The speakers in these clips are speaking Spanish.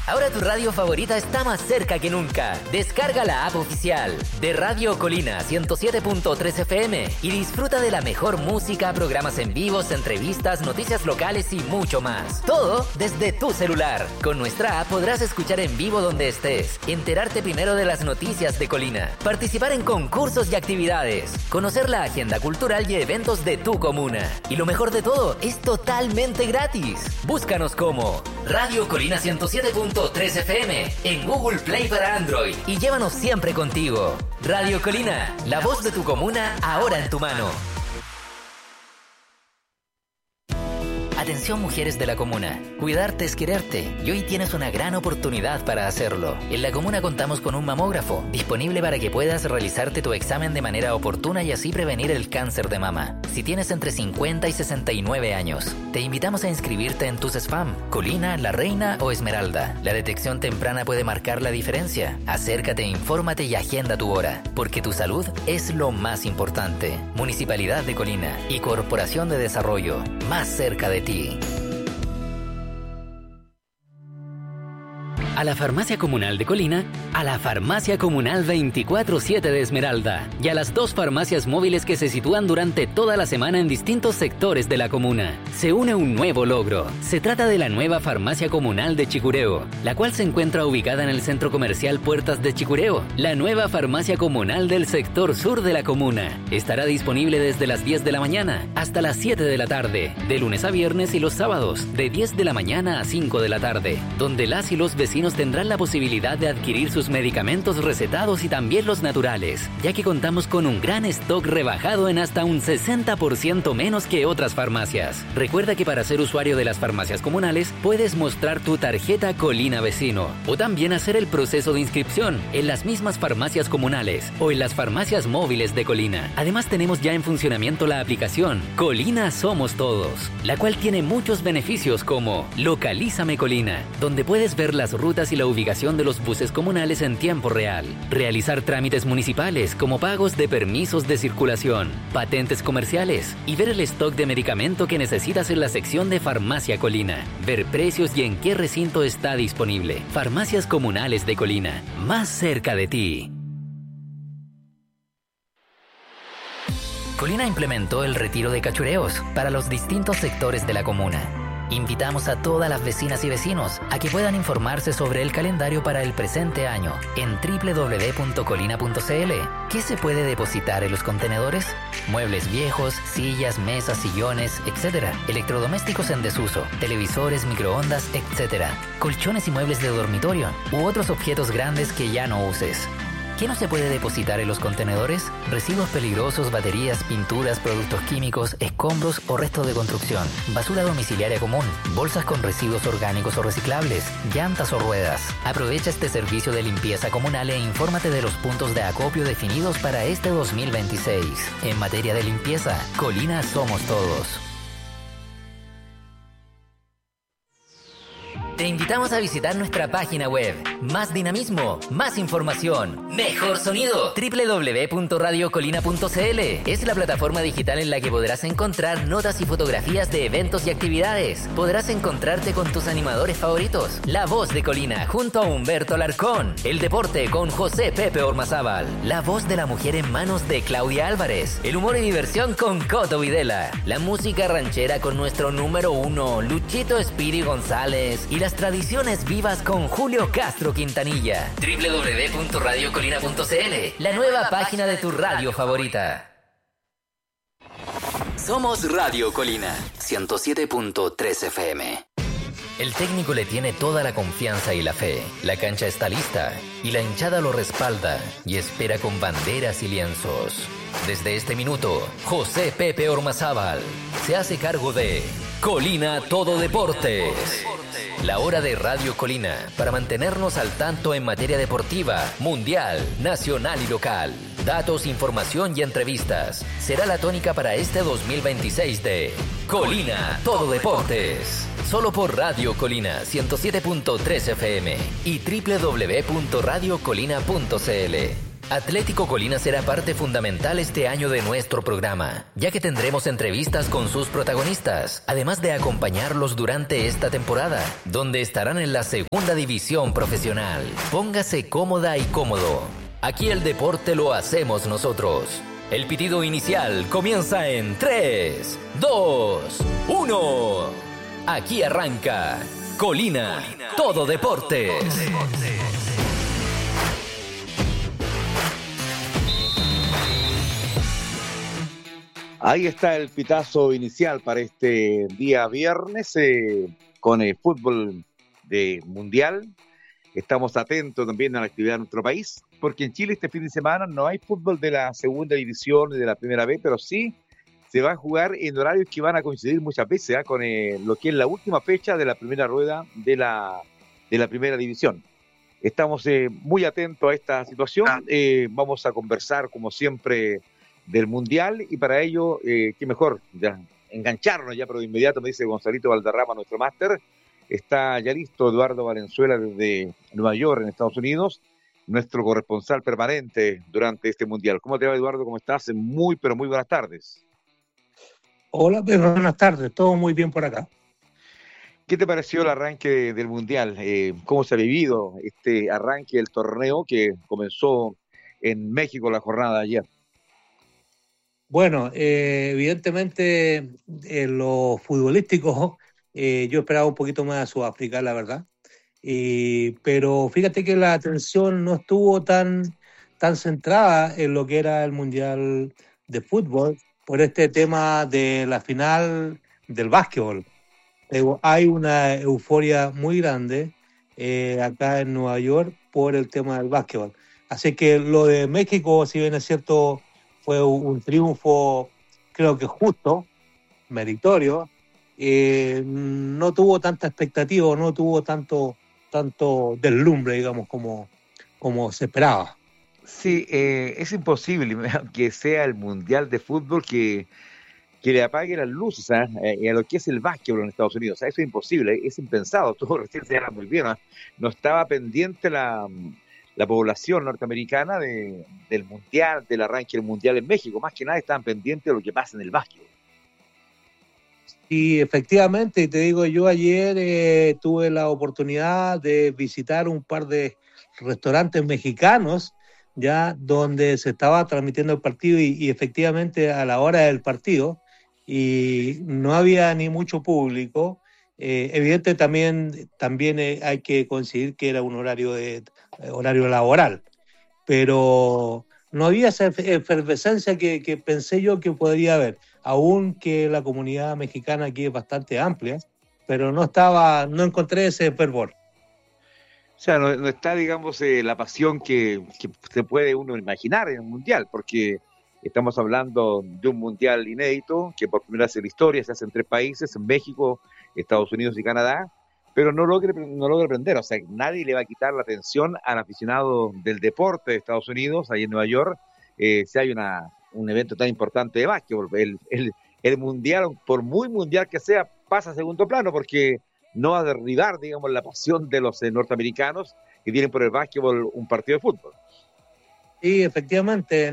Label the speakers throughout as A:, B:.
A: Ahora tu radio favorita está más cerca que nunca. Descarga la app oficial de Radio Colina 107.3 FM y disfruta de la mejor música, programas en vivos, entrevistas, noticias locales y mucho más. Todo desde tu celular. Con nuestra app podrás escuchar en vivo donde estés, enterarte primero de las noticias de Colina, participar en concursos y actividades, conocer la agenda cultural y eventos de tu comuna. Y lo mejor de todo, es totalmente gratis. Búscanos como Radio Colina 107.3 FM en Google Play para Android y llévanos siempre contigo. Radio Colina, la voz de tu comuna ahora en tu mano. Atención mujeres de la comuna, cuidarte es quererte y hoy tienes una gran oportunidad para hacerlo. En la comuna contamos con un mamógrafo disponible para que puedas realizarte tu examen de manera oportuna y así prevenir el cáncer de mama. Si tienes entre 50 y 69 años, te invitamos a inscribirte en tus SFAM, Colina, La Reina o Esmeralda. La detección temprana puede marcar la diferencia. Acércate, infórmate y agenda tu hora, porque tu salud es lo más importante. Municipalidad de Colina y Corporación de Desarrollo, más cerca de ti.
B: A la Farmacia Comunal de Colina, a la Farmacia Comunal 24/7 de Esmeralda y a las 2 farmacias móviles que se sitúan durante toda la semana en distintos sectores de la comuna, se une un nuevo logro. Se trata de la nueva Farmacia Comunal de Chicureo, la cual se encuentra ubicada en el Centro Comercial Puertas de Chicureo. La nueva Farmacia Comunal del sector sur de la comuna estará disponible desde las 10 de la mañana hasta las 7 de la tarde, de lunes a viernes y los sábados, de 10 de la mañana a 5 de la tarde, donde las y los vecinos tendrán la posibilidad de adquirir sus medicamentos recetados y también los naturales, ya que contamos con un gran stock rebajado en hasta un 60% menos que otras farmacias. Recuerda que para ser usuario de las farmacias comunales puedes mostrar tu tarjeta Colina Vecino o también hacer el proceso de inscripción en las mismas farmacias comunales o en las farmacias móviles de Colina. Además tenemos ya en funcionamiento la aplicación Colina Somos Todos, la cual tiene muchos beneficios como Localízame Colina, donde puedes ver las rutas y la ubicación de los buses comunales en tiempo real, realizar trámites municipales como pagos de permisos de circulación, patentes comerciales y ver el stock de medicamento que necesitas en la sección de Farmacia Colina, ver precios y en qué recinto está disponible. Farmacias Comunales de Colina, más cerca de ti.
A: Colina implementó el retiro de cachureos para los distintos sectores de la comuna. Invitamos a todas las vecinas y vecinos a que puedan informarse sobre el calendario para el presente año en www.colina.cl. ¿Qué se puede depositar en los contenedores? Muebles viejos, sillas, mesas, sillones, etc. Electrodomésticos en desuso, televisores, microondas, etc. Colchones y muebles de dormitorio u otros objetos grandes que ya no uses. ¿Qué no se puede depositar en los contenedores? Residuos peligrosos, baterías, pinturas, productos químicos, escombros o restos de construcción, basura domiciliaria común, bolsas con residuos orgánicos o reciclables, llantas o ruedas. Aprovecha este servicio de limpieza comunal e infórmate de los puntos de acopio definidos para este 2026. En materia de limpieza, Colina Somos Todos. Te invitamos a visitar nuestra página web. Más dinamismo, más información, mejor sonido. www.radiocolina.cl es la plataforma digital en la que podrás encontrar notas y fotografías de eventos y actividades. Podrás encontrarte con tus animadores favoritos. La voz de Colina junto a Humberto Alarcón. El deporte con José Pepe Ormazábal. La voz de la mujer en manos de Claudia Álvarez. El humor y diversión con Coto Videla. La música ranchera con nuestro número 1, Luchito Speedy González. Y las tradiciones vivas con Julio Castro Quintanilla. www.radiocolina.cl, la nueva página de tu radio favorita.
B: Somos Radio Colina 107.3 FM.
A: El técnico le tiene toda la confianza y la fe. La cancha está lista y la hinchada lo respalda y espera con banderas y lienzos. Desde este minuto, José Pepe Ormazábal se hace cargo de Colina Todo Deportes. La hora de Radio Colina para mantenernos al tanto en materia deportiva, mundial, nacional y local. Datos, información y entrevistas. Será la tónica para este 2026 de Colina Todo Deportes. Solo por Radio Colina 107.3 FM y www.radiocolina.cl. Atlético Colina será parte fundamental este año de nuestro programa, ya que tendremos entrevistas con sus protagonistas, además de acompañarlos durante esta temporada, donde estarán en la segunda división profesional. Póngase cómoda y cómodo. Aquí el deporte lo hacemos nosotros. El pitido inicial comienza en 3, 2, 1. Aquí arranca Colina, todo deportes.
C: Ahí está el pitazo inicial para este día viernes con el fútbol de mundial. Estamos atentos también a la actividad de nuestro país, porque en Chile este fin de semana no hay fútbol de la segunda división ni de la primera B, pero sí se va a jugar en horarios que van a coincidir muchas veces con lo que es la última fecha de la primera rueda de la primera división. Estamos muy atentos a esta situación. Vamos a conversar, como siempre, del Mundial, y para ello, qué mejor ya engancharnos ya, pero de inmediato me dice Gonzalito Valderrama, nuestro máster. Está ya listo Eduardo Valenzuela desde Nueva York, en Estados Unidos, nuestro corresponsal permanente durante este Mundial. ¿Cómo te va, Eduardo? ¿Cómo estás? Muy, pero muy buenas tardes.
D: Hola, Pedro, buenas tardes. Todo muy bien por acá.
C: ¿Qué te pareció el arranque del Mundial? ¿Cómo se ha vivido este arranque del torneo que comenzó en México la jornada de ayer?
D: Bueno, evidentemente en lo futbolístico yo esperaba un poquito más a Sudáfrica, la verdad. Pero fíjate que la atención no estuvo tan centrada en lo que era el Mundial de Fútbol por este tema de la final del básquetbol. Hay una euforia muy grande acá en Nueva York por el tema del básquetbol. Así que lo de México, si bien es cierto, fue un triunfo, creo que justo, meritorio. No tuvo tanta expectativa, no tuvo tanto deslumbre, digamos, como se esperaba.
C: Sí, es imposible que sea el Mundial de Fútbol que le apague las luces a lo que es el básquetbol en Estados Unidos. Eso es imposible, es impensado. Tú recién se muy bien, ¿no? No estaba pendiente la población norteamericana del Mundial, del arranque del Mundial en México. Más que nada estaban pendientes de lo que pasa en el básquetbol.
D: Y efectivamente, te digo, yo ayer tuve la oportunidad de visitar un par de restaurantes mexicanos, ya donde se estaba transmitiendo el partido y efectivamente a la hora del partido, y no había ni mucho público. Evidente también hay que coincidir que era un horario laboral, pero no había esa efervescencia que pensé yo que podría haber, aun que la comunidad mexicana aquí es bastante amplia, pero no encontré ese fervor.
C: O sea, no está, digamos, la pasión que se puede uno imaginar en un mundial, porque estamos hablando de un mundial inédito, que por primera vez en la historia se hace en 3 países, en México, Estados Unidos y Canadá, pero no logra prender. O sea, nadie le va a quitar la atención al aficionado del deporte de Estados Unidos, ahí en Nueva York, si hay un evento tan importante de básquetbol. El mundial, por muy mundial que sea, pasa a segundo plano, porque no va a derribar, digamos, la pasión de los norteamericanos que tienen por el básquetbol un partido de fútbol.
D: Sí, efectivamente,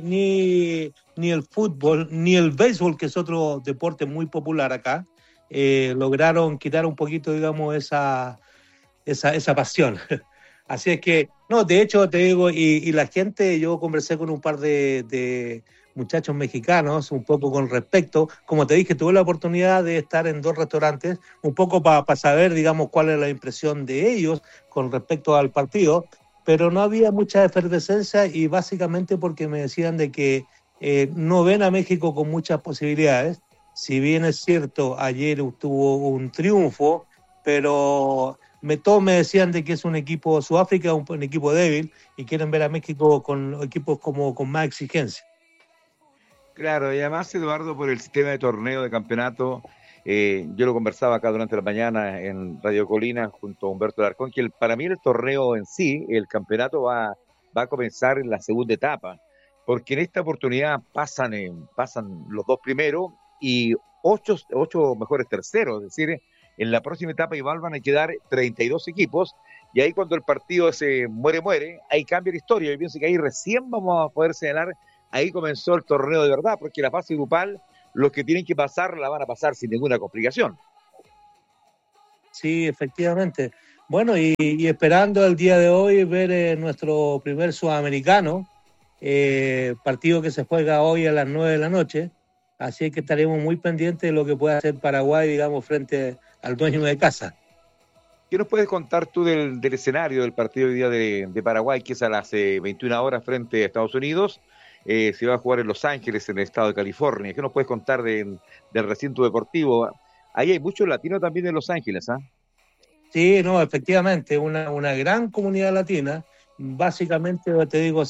D: ni el fútbol, ni el béisbol, que es otro deporte muy popular acá, lograron quitar un poquito, digamos, esa pasión. Así es que, no, de hecho, te digo, y la gente, yo conversé con un par de muchachos mexicanos, un poco con respecto, como te dije, tuve la oportunidad de estar en 2 restaurantes, un poco para saber, digamos, cuál es la impresión de ellos con respecto al partido, pero no había mucha efervescencia, y básicamente porque me decían de que no ven a México con muchas posibilidades. Si bien es cierto, ayer tuvo un triunfo, pero todos me decían de que es un equipo, Sudáfrica, un equipo débil, y quieren ver a México con equipos con más exigencia.
C: Claro, y además, Eduardo, por el sistema de torneo de campeonato, yo lo conversaba acá durante la mañana en Radio Colina junto a Humberto Larcón, que para mí el torneo en sí, el campeonato va a comenzar en la segunda etapa, porque en esta oportunidad pasan los 2 primeros y 8 mejores terceros, es decir, en la próxima etapa igual van a quedar 32 equipos, y ahí cuando el partido se muere, ahí cambia la historia. Yo pienso que ahí recién vamos a poder señalar, ahí comenzó el torneo de verdad, porque la fase grupal, los que tienen que pasar la van a pasar sin ninguna complicación.
D: Sí, efectivamente. Bueno, y esperando el día de hoy ver nuestro primer sudamericano, partido que se juega hoy a las 9 de la noche, así que estaremos muy pendientes de lo que pueda hacer Paraguay, digamos, frente al dueño de casa.
C: ¿Qué nos puedes contar tú del escenario del partido hoy día de Paraguay, que es a las 21 horas frente a Estados Unidos? Se va a jugar en Los Ángeles, en el estado de California. ¿Qué nos puedes contar del recinto deportivo? Ahí hay muchos latinos también en Los Ángeles, ¿ah?
D: Sí, no, efectivamente, una gran comunidad latina, básicamente, te digo,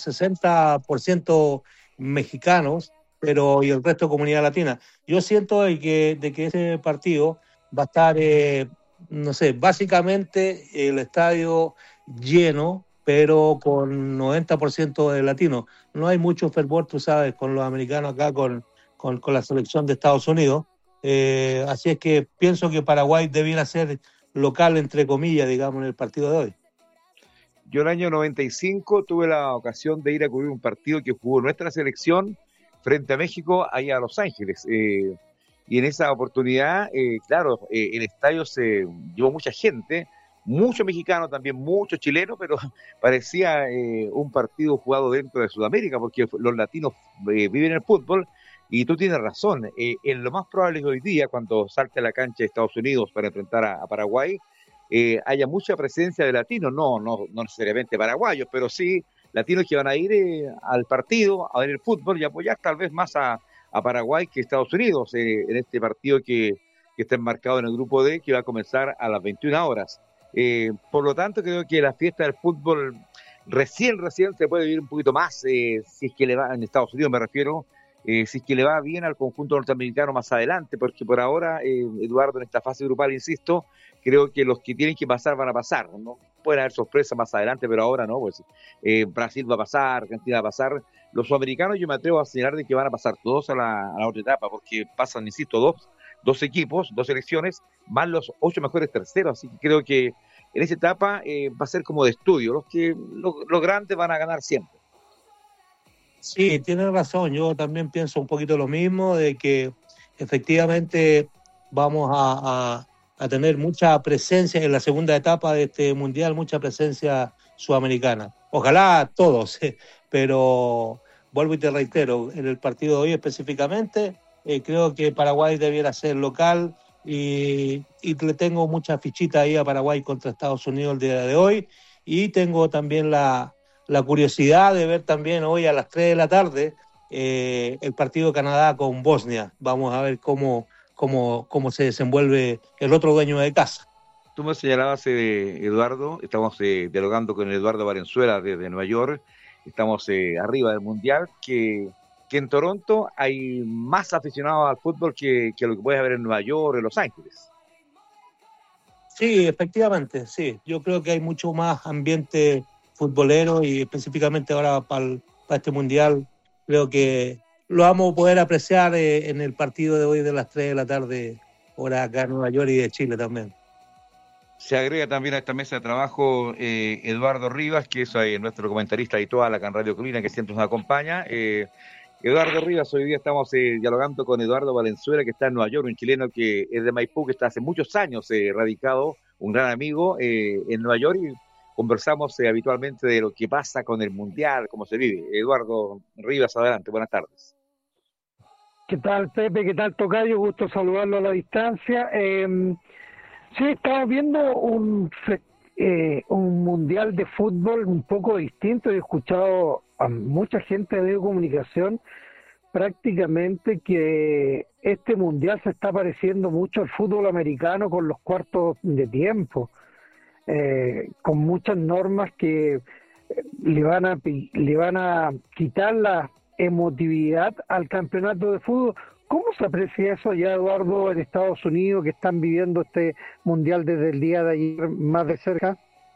D: 60% mexicanos, pero y el resto comunidad latina. Yo siento de que ese partido va a estar, no sé, básicamente el estadio lleno, pero con 90% de latinos. No hay mucho fervor, tú sabes, con los americanos acá, con la selección de Estados Unidos. Así es que pienso que Paraguay debiera ser local, entre comillas, digamos, en el partido de hoy.
C: Yo en el año 95 tuve la ocasión de ir a cubrir un partido que jugó nuestra selección frente a México, allá a Los Ángeles. Y en esa oportunidad, claro, el estadio se llevó mucha gente, muchos mexicanos también, muchos chilenos, pero parecía un partido jugado dentro de Sudamérica, porque los latinos viven el fútbol. Y tú tienes razón, en lo más probable es que hoy día, cuando salte a la cancha de Estados Unidos para enfrentar a Paraguay, haya mucha presencia de latinos, no necesariamente paraguayos, pero sí latinos que van a ir al partido, a ver el fútbol y apoyar tal vez más a Paraguay que Estados Unidos en este partido que está enmarcado en el grupo D, que va a comenzar a las 21 horas. Por lo tanto, creo que la fiesta del fútbol recién se puede vivir un poquito más, si es que le va, en Estados Unidos me refiero, si es que le va bien al conjunto norteamericano más adelante, porque por ahora, Eduardo, en esta fase grupal, insisto, creo que los que tienen que pasar van a pasar, ¿no? Pueden haber sorpresas más adelante, pero ahora no, pues Brasil va a pasar, Argentina va a pasar, los sudamericanos yo me atrevo a señalar de que van a pasar todos a la otra etapa, porque pasan, insisto, dos equipos, dos selecciones, más los 8 mejores terceros, así que creo que en esa etapa va a ser como de estudio, los grandes van a ganar siempre.
D: Sí, tienes razón. Yo también pienso un poquito lo mismo, de que efectivamente vamos a tener mucha presencia en la segunda etapa de este mundial, mucha presencia sudamericana. Ojalá todos, pero vuelvo y te reitero, en el partido de hoy específicamente, creo que Paraguay debiera ser local y le tengo mucha fichita ahí a Paraguay contra Estados Unidos el día de hoy, y tengo también la curiosidad de ver también hoy a las 3 de la tarde el partido de Canadá con Bosnia. Vamos a ver cómo se desenvuelve el otro dueño de casa.
C: Tú me señalabas, Eduardo, estamos dialogando con Eduardo Valenzuela desde Nueva York, estamos arriba del Mundial, que en Toronto hay más aficionados al fútbol que lo que puedes ver en Nueva York o en Los Ángeles.
D: Sí, efectivamente, sí. Yo creo que hay mucho más ambiente futbolero y específicamente ahora para este Mundial, creo que lo vamos a poder apreciar en el partido de hoy de las 3 de la tarde, hora acá en Nueva York y de Chile también.
C: Se agrega también a esta mesa de trabajo Eduardo Rivas, que es nuestro comentarista habitual acá en Radio Colina, que siempre nos acompaña. Eduardo Rivas, hoy día estamos dialogando con Eduardo Valenzuela, que está en Nueva York, un chileno que es de Maipú, que está hace muchos años radicado, un gran amigo en Nueva York, y conversamos habitualmente de lo que pasa con el Mundial, cómo se vive. Eduardo Rivas, adelante, buenas tardes.
E: ¿Qué tal, Pepe? ¿Qué tal, Tocayo? Gusto saludarlo a la distancia. Sí, estamos viendo un mundial de fútbol un poco distinto. He escuchado a mucha gente de comunicación prácticamente que este mundial se está pareciendo mucho al fútbol americano con los cuartos de tiempo, con muchas normas que le van a quitar la emotividad al campeonato de fútbol. ¿Cómo se aprecia eso ya, Eduardo, en Estados Unidos, que están viviendo este mundial desde el día de ayer más de cerca?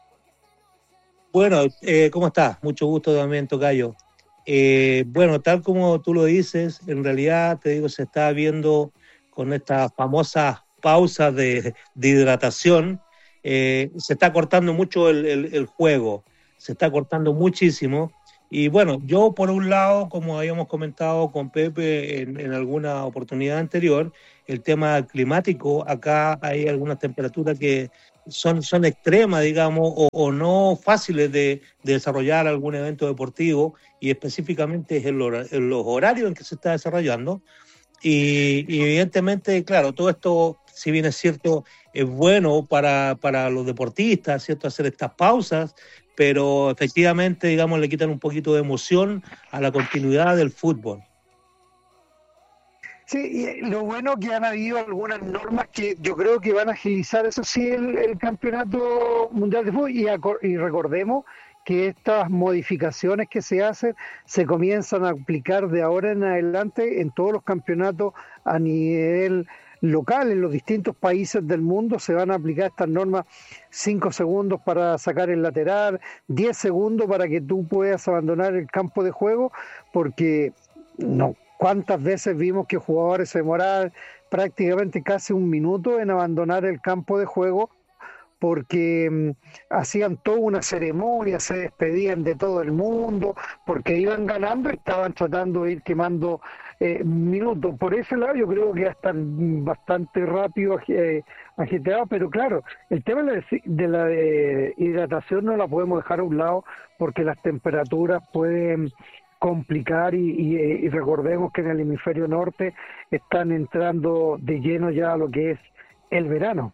D: Bueno, ¿cómo estás? Mucho gusto también, Tocayo. Bueno, tal como tú lo dices, en realidad, te digo, se está viendo con estas famosas pausas de hidratación, se está cortando mucho el juego, se está cortando muchísimo. Y bueno, yo por un lado, como habíamos comentado con Pepe en alguna oportunidad anterior, el tema climático, acá hay algunas temperaturas que son extremas, digamos, o no fáciles de desarrollar algún evento deportivo, y específicamente es en los horarios en que se está desarrollando. Y evidentemente, claro, todo esto, si bien es cierto, es bueno para los deportistas, ¿cierto?, hacer estas pausas, pero efectivamente, digamos, le quitan un poquito de emoción a la continuidad del fútbol.
E: Sí, y lo bueno que han habido algunas normas que yo creo que van a agilizar, eso sí, el Campeonato Mundial de Fútbol, y recordemos que estas modificaciones que se hacen se comienzan a aplicar de ahora en adelante en todos los campeonatos a nivel local. En los distintos países del mundo se van a aplicar estas normas: 5 segundos para sacar el lateral, 10 segundos para que tú puedas abandonar el campo de juego, porque no, ¿cuántas veces vimos que jugadores se demoraban prácticamente casi un minuto en abandonar el campo de juego porque hacían toda una ceremonia, se despedían de todo el mundo, porque iban ganando y estaban tratando de ir quemando minutos? Por ese lado yo creo que va a estar bastante rápido, agitado, pero claro, el tema de la hidratación no la podemos dejar a un lado, porque las temperaturas pueden complicar y recordemos que en el hemisferio norte están entrando de lleno ya a lo que es el verano.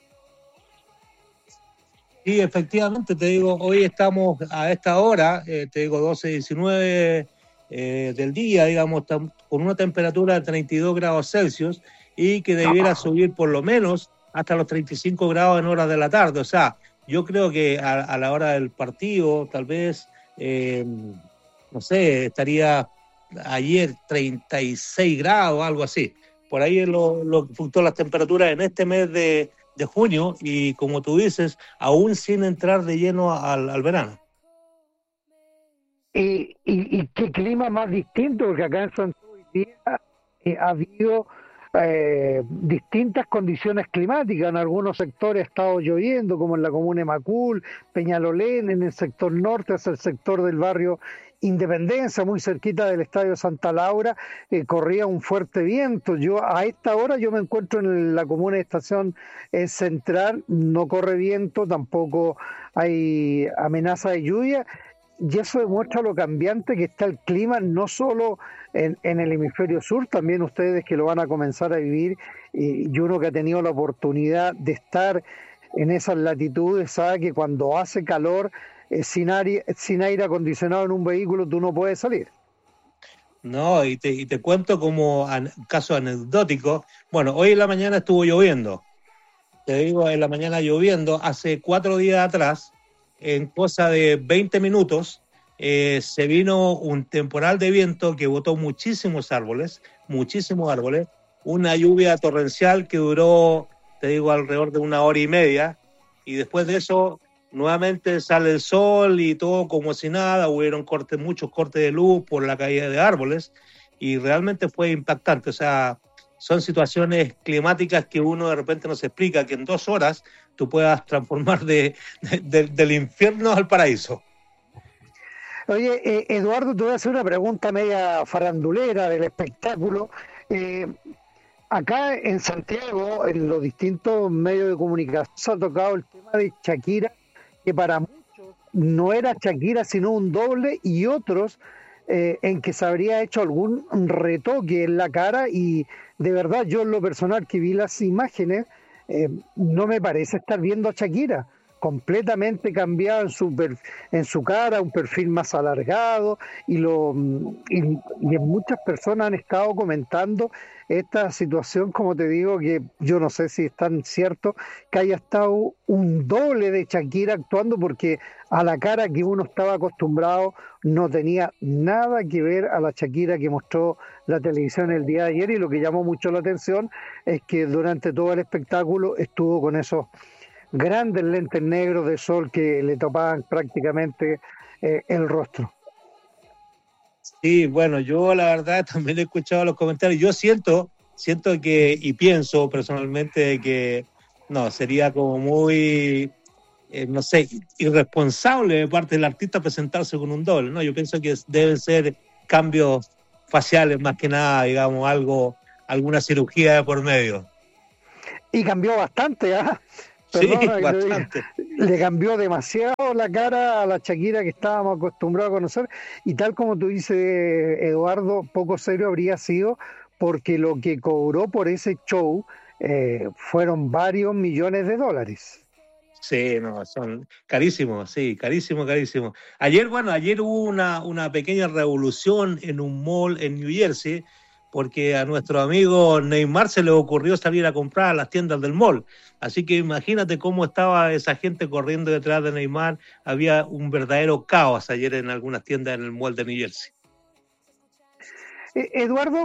D: Sí, efectivamente, te digo, hoy estamos a esta hora, te digo 12:19 del día, digamos, con una temperatura de 32 grados Celsius y que debiera subir por lo menos hasta los 35 grados en horas de la tarde. O sea, yo creo que a la hora del partido, tal vez, no sé, estaría ayer 36 grados, algo así. Por ahí es lo que fluctúan las temperaturas en este mes de junio, y como tú dices, aún sin entrar de lleno al verano.
E: Y qué clima más distinto, porque acá en Santiago hoy día ha habido distintas condiciones climáticas. En algunos sectores ha estado lloviendo, como en la comuna de Macul, Peñalolén. En el sector norte, es el sector del barrio Independencia, muy cerquita del Estadio Santa Laura, corría un fuerte viento. A esta hora yo me encuentro en la comuna de Estación Central, no corre viento, tampoco hay amenaza de lluvia, y eso demuestra lo cambiante que está el clima, no solo en el hemisferio sur, también ustedes que lo van a comenzar a vivir, y uno que ha tenido la oportunidad de estar en esas latitudes sabe que cuando hace calor, sin aire acondicionado en un vehículo tú no puedes salir.
D: No, y te cuento como caso anecdótico. Bueno, hoy en la mañana estuvo lloviendo. Te digo, en la mañana lloviendo. Hace 4 días atrás, en cosa de 20 minutos, se vino un temporal de viento que botó muchísimos árboles, una lluvia torrencial que duró, te digo, alrededor de 1 hora y media, y después de eso nuevamente sale el sol y todo como si nada. Hubieron muchos cortes de luz por la caída de árboles, y realmente fue impactante. O sea, son situaciones climáticas que uno de repente no se explica, que en 2 horas tú puedas transformar del infierno al paraíso.
E: Oye, Eduardo, te voy a hacer una pregunta media farandulera del espectáculo. Acá en Santiago, en los distintos medios de comunicación, se ha tocado el tema de Shakira, que para muchos no era Shakira sino un doble, y otros en que se habría hecho algún retoque en la cara, y de verdad yo en lo personal que vi las imágenes, no me parece estar viendo a Shakira. Completamente cambiado en su cara, un perfil más alargado, y muchas personas han estado comentando esta situación, como te digo, que yo no sé si es tan cierto que haya estado un doble de Shakira actuando, porque a la cara que uno estaba acostumbrado no tenía nada que ver a la Shakira que mostró la televisión el día de ayer. Y lo que llamó mucho la atención es que durante todo el espectáculo estuvo con esos grandes lentes negros de sol que le tapaban prácticamente el rostro.
D: Sí, bueno, yo la verdad también he escuchado los comentarios. Yo siento que, y pienso personalmente, que No, sería como muy, no sé, irresponsable de parte del artista presentarse con un doble, ¿no? Yo pienso que deben ser cambios faciales más que nada, digamos, alguna cirugía de por medio.
E: Y cambió bastante, ¿ah?
D: Sí,
E: Perdona que te diga,
D: bastante.
E: le cambió demasiado la cara a la Shakira que estábamos acostumbrados a conocer, y tal como tú dices, Eduardo, poco serio habría sido porque lo que cobró por ese show fueron varios millones de dólares.
D: Sí, no, son carísimos, sí, carísimo, carísimo. Ayer hubo una pequeña revolución en un mall en New Jersey, porque a nuestro amigo Neymar se le ocurrió salir a comprar a las tiendas del mall. Así que imagínate cómo estaba esa gente corriendo detrás de Neymar. Había un verdadero caos ayer en algunas tiendas en el mall de New Jersey.
E: Eduardo,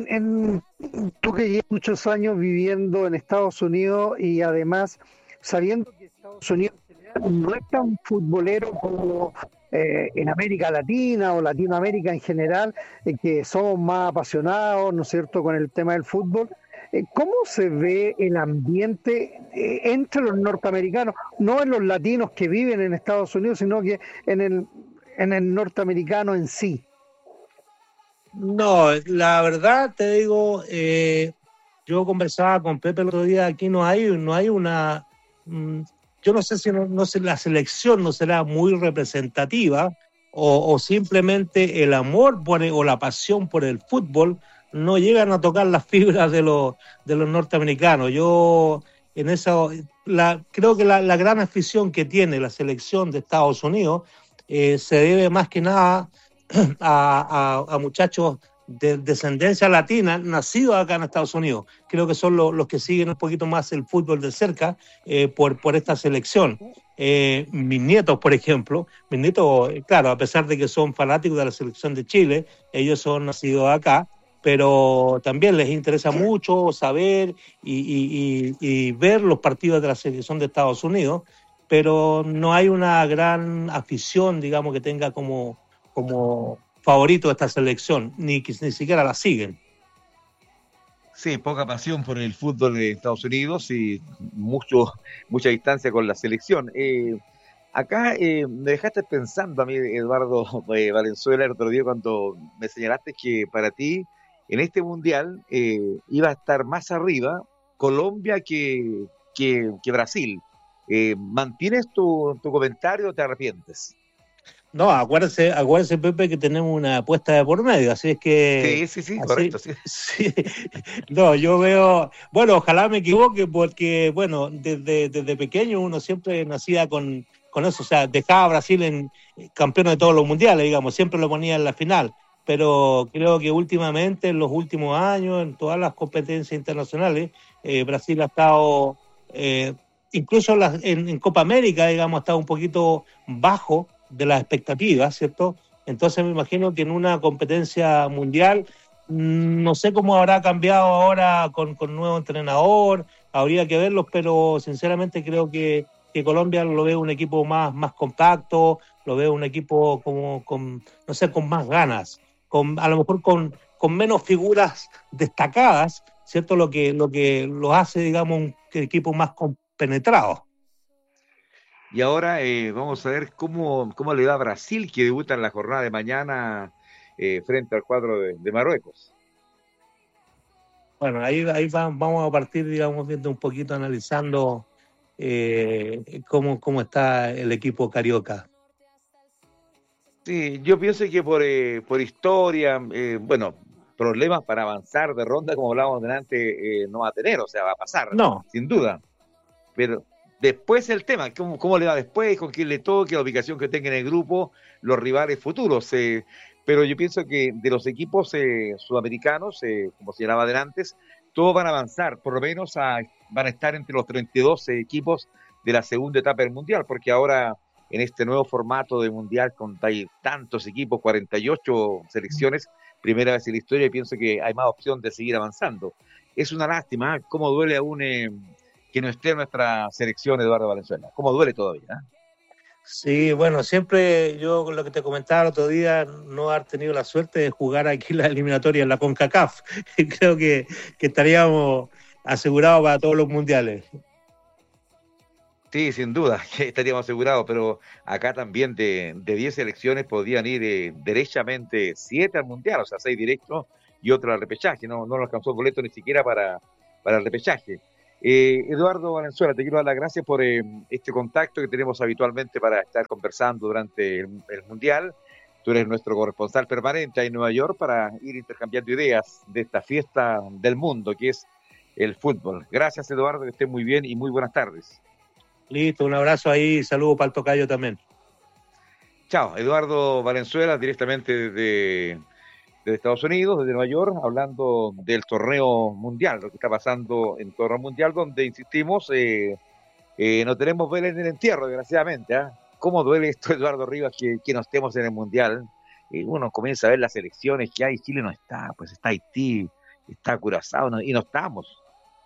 E: tú que llevas muchos años viviendo en Estados Unidos y además sabiendo que Estados Unidos no es tan futbolero como en América Latina o Latinoamérica en general, que somos más apasionados, ¿no es cierto?, con el tema del fútbol. ¿Cómo se ve el ambiente entre los norteamericanos, no en los latinos que viven en Estados Unidos, sino que en el norteamericano en sí?
D: No, la verdad te digo, yo conversaba con Pepe el otro día, aquí no hay una, yo no sé si no sé, la selección no será muy representativa o simplemente el amor o la pasión por el fútbol no llegan a tocar las fibras de los norteamericanos. Yo en eso, creo que la gran afición que tiene la selección de Estados Unidos se debe más que nada a muchachos de descendencia latina nacidos acá en Estados Unidos. Creo que son los que siguen un poquito más el fútbol de cerca por esta selección. Mis nietos, por ejemplo, claro, a pesar de que son fanáticos de la selección de Chile, ellos son nacidos acá, pero también les interesa mucho saber y ver los partidos de la selección de Estados Unidos, pero no hay una gran afición, digamos, que tenga como favorito de esta selección, ni siquiera la siguen.
C: Sí, poca pasión por el fútbol de Estados Unidos y mucha distancia con la selección. Acá me dejaste pensando a mí, Eduardo Valenzuela, el otro día cuando me señalaste que para ti en este mundial iba a estar más arriba Colombia que Brasil. ¿Mantienes tu comentario o te arrepientes?
D: No, acuérdese, Pepe, que tenemos una apuesta de por medio, así es que...
C: Sí,
D: así,
C: correcto, sí.
D: sí. No, yo veo... Bueno, ojalá me equivoque porque, bueno, desde pequeño uno siempre nacía con eso, o sea, dejaba a Brasil en campeón de todos los mundiales, digamos, siempre lo ponía en la final, pero creo que últimamente, en los últimos años, en todas las competencias internacionales, Brasil ha estado, incluso en Copa América, digamos, ha estado un poquito bajo de las expectativas, ¿cierto? Entonces me imagino que en una competencia mundial, no sé cómo habrá cambiado ahora con nuevo entrenador, habría que verlos, pero sinceramente creo que Colombia lo veo un equipo más compacto, lo veo un equipo no sé, con más ganas, a lo mejor con menos figuras destacadas, ¿cierto? Lo que lo hace, digamos, un equipo más compenetrado.
C: Y ahora vamos a ver cómo le va a Brasil, que debuta en la jornada de mañana frente al cuadro de Marruecos.
D: Bueno, ahí vamos a partir, digamos, viendo un poquito, analizando cómo está el equipo carioca.
C: Sí, yo pienso que por historia, bueno, problemas para avanzar de ronda, como hablábamos delante, no va a tener, o sea, va a pasar,
D: No,
C: sin duda. Pero después el tema, cómo le va después, con quién le toque, la ubicación que tenga en el grupo, los rivales futuros. Pero yo pienso que de los equipos sudamericanos, como señalaba antes, todos van a avanzar, por lo menos van a estar entre los 32 equipos de la segunda etapa del Mundial, porque ahora en este nuevo formato de Mundial con tantos equipos, 48 selecciones, primera vez en la historia, y pienso que hay más opción de seguir avanzando. Es una lástima, cómo duele aún que no esté nuestra selección, Eduardo Valenzuela. ¿Cómo duele todavía?
D: sí, bueno, siempre yo lo que te comentaba el otro día, no haber tenido la suerte de jugar aquí la eliminatoria en la CONCACAF. Creo que estaríamos asegurados para todos los mundiales.
C: Sí, sin duda, que estaríamos asegurados, pero acá también de 10 selecciones podían ir derechamente 7 al Mundial, o sea, 6 directos y otro al repechaje. No lo alcanzó el boleto ni siquiera para el repechaje. Eduardo Valenzuela, te quiero dar las gracias por este contacto que tenemos habitualmente para estar conversando durante el Mundial. Tú eres nuestro corresponsal permanente ahí en Nueva York para ir intercambiando ideas de esta fiesta del mundo que es el fútbol. Gracias, Eduardo, que estés muy bien y muy buenas tardes.
D: Listo, un abrazo ahí, saludo para el tocayo también.
C: Chao, Eduardo Valenzuela, directamente desde Estados Unidos, desde Nueva York, hablando del torneo mundial, lo que está pasando en el torneo mundial, donde, insistimos, no tenemos vela en el entierro, desgraciadamente. ¿Cómo duele esto, Eduardo Rivas, que no estemos en el mundial? Uno comienza a ver las elecciones que hay, Chile no está, pues está Haití, está Curazao, y no estamos.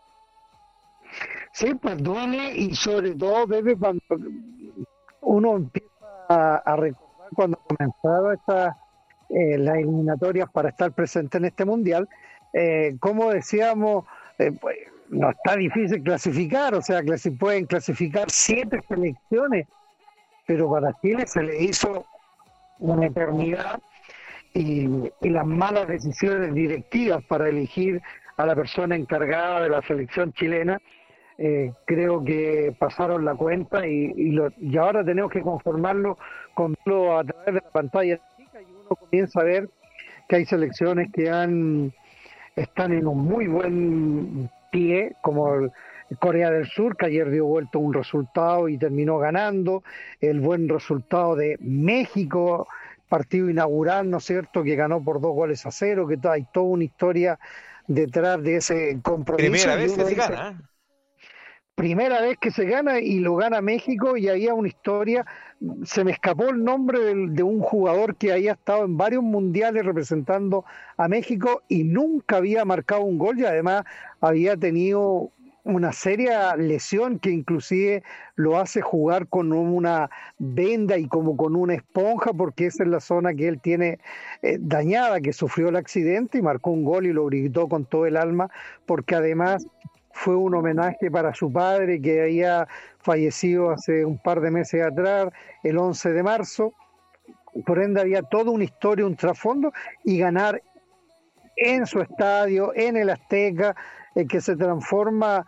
E: Sí, pues duele, y sobre todo, Pepe, cuando uno empieza a recordar cuando comenzaron las eliminatorias para estar presente en este mundial, como decíamos, pues, no está difícil clasificar, o sea, pueden clasificar 7 selecciones, pero para Chile se le hizo una eternidad, y las malas decisiones directivas para elegir a la persona encargada de la selección chilena, creo que pasaron la cuenta, y ahora tenemos que conformarlo con a través de la pantalla chica, y uno comienza a ver que hay selecciones que están en un muy buen pie, como Corea del Sur, que ayer dio vuelta un resultado y terminó ganando, el buen resultado de México, partido inaugural, ¿no es cierto?, que ganó por 2-0, que hay toda una historia detrás de ese compromiso.
C: Primera vez que se gana,
E: Primera vez que se gana, y lo gana México, y había una historia. Se me escapó el nombre de un jugador que había estado en varios mundiales representando a México y nunca había marcado un gol, y además había tenido una seria lesión que inclusive lo hace jugar con una venda y como con una esponja, porque esa es la zona que él tiene dañada, que sufrió el accidente, y marcó un gol y lo gritó con todo el alma, porque además fue un homenaje para su padre, que había fallecido hace un par de meses atrás, el 11 de marzo. Por ende había toda una historia, un trasfondo, y ganar en su estadio, en el Azteca, que se transforma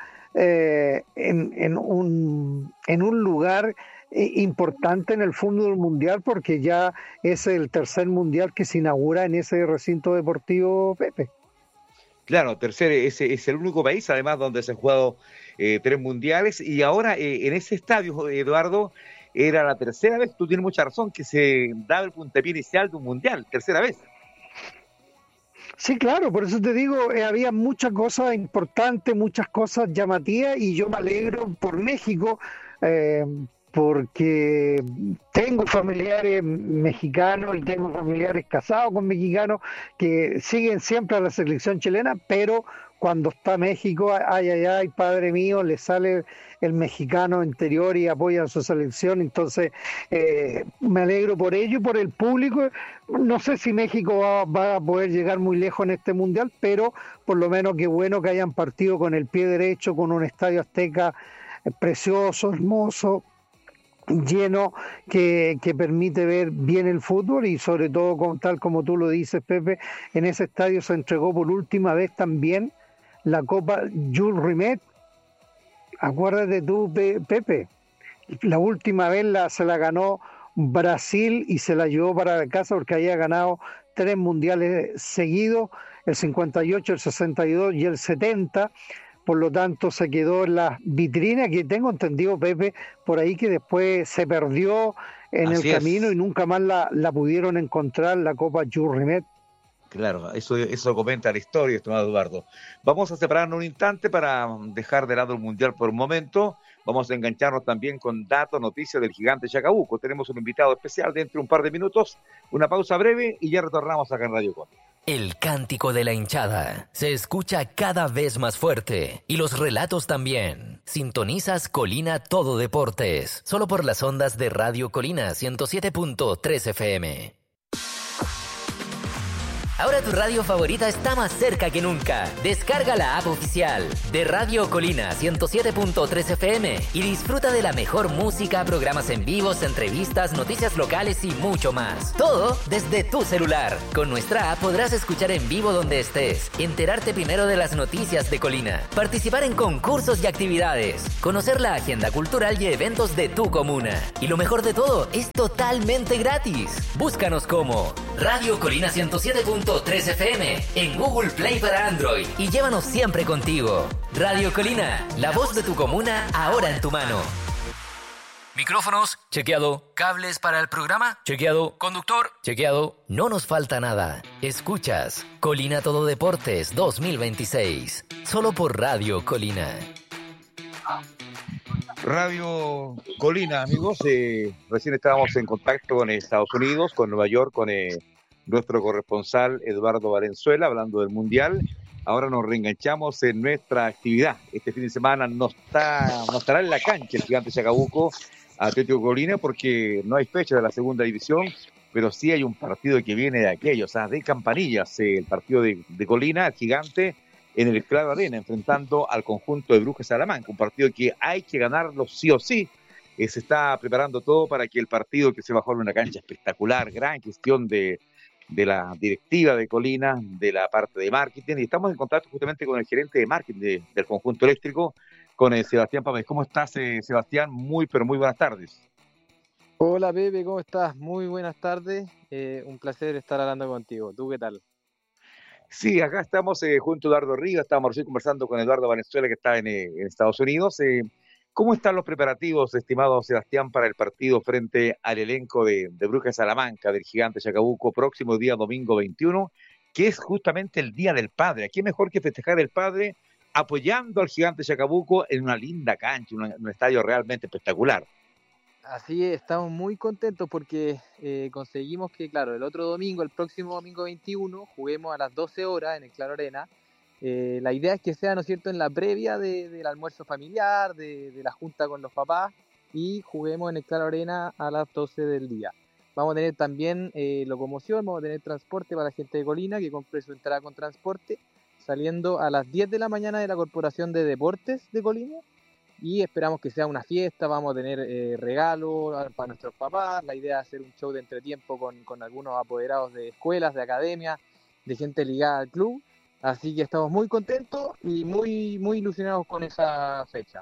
E: en un lugar importante en el fútbol mundial, porque ya es el tercer mundial que se inaugura en ese recinto deportivo, Pepe.
C: Claro, tercero, es el único país, además, donde se han jugado 3 mundiales, y ahora en ese estadio, Eduardo, era la tercera vez, tú tienes mucha razón, que se daba el puntapié inicial de un mundial, tercera vez.
E: Sí, claro, por eso te digo, había muchas cosas importantes, muchas cosas llamativas, y yo me alegro por México, porque tengo familiares mexicanos y tengo familiares casados con mexicanos que siguen siempre a la selección chilena, pero cuando está México, ay, padre mío, le sale el mexicano interior y apoya a su selección. Entonces me alegro por ello, por el público. No sé si México va a poder llegar muy lejos en este mundial, pero por lo menos qué bueno que hayan partido con el pie derecho, con un estadio Azteca precioso, hermoso, lleno, que permite ver bien el fútbol, y sobre todo, tal como tú lo dices, Pepe, en ese estadio se entregó por última vez también la Copa Jules Rimet. Acuérdate tú, Pepe, la última vez se la ganó Brasil y se la llevó para casa porque había ganado 3 mundiales seguidos, el 58, el 62 y el 70. Por lo tanto se quedó en la vitrina, que tengo entendido, Pepe, por ahí, que después se perdió en el camino y nunca más la pudieron encontrar, la Copa Jules Rimet.
C: Claro, eso comenta la historia, estimado Eduardo. Vamos a separarnos un instante para dejar de lado el Mundial por un momento. Vamos a engancharnos también con datos, noticias del gigante Chacabuco. Tenemos un invitado especial dentro de un par de minutos. Una pausa breve y ya retornamos acá en Radio Con.
A: El cántico de la hinchada se escucha cada vez más fuerte, y los relatos también. Sintonizas Colina Todo Deportes, solo por las ondas de Radio Colina 107.3 FM. Ahora tu radio favorita está más cerca que nunca. Descarga la app oficial de Radio Colina 107.3 FM y disfruta de la mejor música, programas en vivos, entrevistas, noticias locales y mucho más. Todo desde tu celular. Con nuestra app podrás escuchar en vivo donde estés, enterarte primero de las noticias de Colina, participar en concursos y actividades, conocer la agenda cultural y eventos de tu comuna. Y lo mejor de todo, es totalmente gratis. Búscanos como Radio Colina 107.3 FM en Google Play para Android y llévanos siempre contigo. Radio Colina, la voz de tu comuna ahora en tu mano. Micrófonos, chequeado. Cables para el programa, chequeado. Conductor, chequeado. No nos falta nada. Escuchas Colina Todo Deportes 2026, solo por Radio Colina.
C: Radio Colina, amigos, recién estábamos en contacto con Estados Unidos, con Nueva York, con nuestro corresponsal Eduardo Valenzuela, hablando del Mundial. Ahora nos reenganchamos en nuestra actividad. Este fin de semana no estará en la cancha el Gigante Chacabuco Atlético Colina porque no hay fecha de la segunda división, pero sí hay un partido que viene de aquello, o sea, de campanillas, el partido de Colina, el Gigante, en el Claro Arena, enfrentando al conjunto de Brujas Salamanca, un partido que hay que ganarlo sí o sí. Se está preparando todo para que el partido que se va a jugar en una cancha espectacular, gran gestión de la directiva de Colina, de la parte de marketing, y estamos en contacto justamente con el gerente de marketing del conjunto eléctrico, con Sebastián Pamés. ¿Cómo estás, Sebastián? Pero muy buenas tardes.
F: Hola, Pepe, ¿cómo estás? Muy buenas tardes, un placer estar hablando contigo. ¿Tú qué tal?
C: Sí, acá estamos junto a Eduardo Rivas, estábamos recién conversando con Eduardo Valenzuela, que está en Estados Unidos. ¿Cómo están los preparativos, estimado Sebastián, para el partido frente al elenco de Brujas Salamanca, del Gigante Chacabuco, próximo día domingo 21, que es justamente el Día del Padre? ¿Qué mejor que festejar el Padre apoyando al Gigante Chacabuco en una linda cancha, un estadio realmente espectacular?
F: Así es, estamos muy contentos porque conseguimos que, claro, el otro domingo, el próximo domingo 21, juguemos a las 12 horas en el Claro Arena. La idea es que sea, ¿no es cierto?, en la previa del almuerzo familiar, de la junta con los papás, y juguemos en el Claro Arena a las 12 del día. Vamos a tener también locomoción, vamos a tener transporte para la gente de Colina, que compre su entrada con transporte, saliendo a las 10 de la mañana de la Corporación de Deportes de Colina, y esperamos que sea una fiesta. Vamos a tener regalos para nuestros papás. La idea es hacer un show de entretiempo con algunos apoderados de escuelas, de academias, de gente ligada al club. Así que estamos muy contentos y muy, muy ilusionados con esa fecha.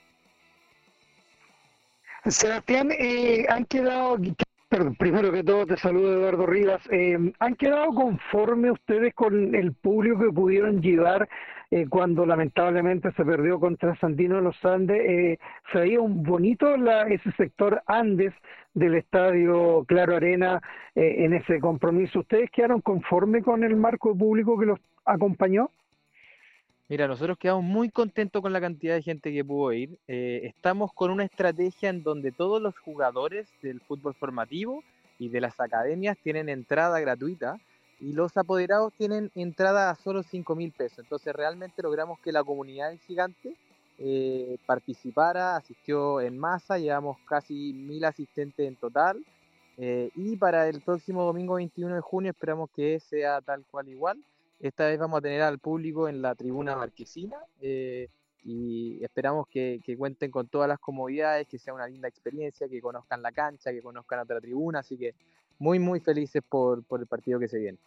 E: Sebastián, han quedado, perdón, primero que todo te saludo Eduardo Rivas, ¿han quedado conformes ustedes con el público que pudieron llevar cuando lamentablemente se perdió contra Sandino de los Andes? Se veía un bonito ese sector Andes del estadio Claro Arena en ese compromiso. ¿Ustedes quedaron conformes con el marco público que los acompañó?
F: Mira, nosotros quedamos muy contentos con la cantidad de gente que pudo ir. Estamos con una estrategia en donde todos los jugadores del fútbol formativo y de las academias tienen entrada gratuita y los apoderados tienen entrada a solo 5.000 pesos. Entonces realmente logramos que la comunidad del Gigante participara, asistió en masa, llevamos casi 1.000 asistentes en total. Y para el próximo domingo 21 de junio esperamos que sea tal cual igual. Esta vez vamos a tener al público en la tribuna marquesina y esperamos que cuenten con todas las comodidades, que sea una linda experiencia, que conozcan la cancha, que conozcan otra tribuna, así que muy muy felices por el partido que se viene.